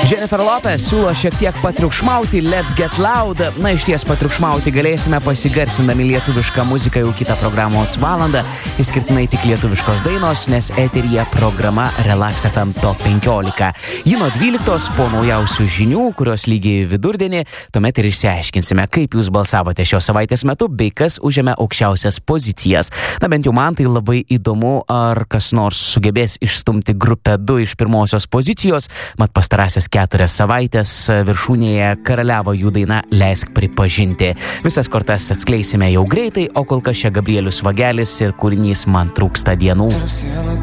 Jennifer Lopez siūlo šiek tiek patriukšmauti Let's Get Loud. Na, iš ties patriukšmauti galėsime pasigarsindami lietuvišką muziką jau kitą programos valandą. Išskirtinai tik lietuviškos dainos, nes eteryje programa Relax FM Top 15. Ji nuo 12 po naujausių žinių, kurios lygiai vidurdienį, tuomet ir išsiaiškinsime, kaip jūs balsavote šios savaitės metu, bei kas užėmė aukščiausias pozicijas. Na, bent jau man tai labai įdomu, ar kas nors sugebės išstumti grupę 2 iš pirmosios pozicijos. Mat pastarąsias 4 savaitės viršūnėje karaliavo jų daina Leisk pripažinti. Visas kortas atskleisime jau greitai, o kol kas čia Gabrielius Vagelis ir kūrinys Man trūksta dienų.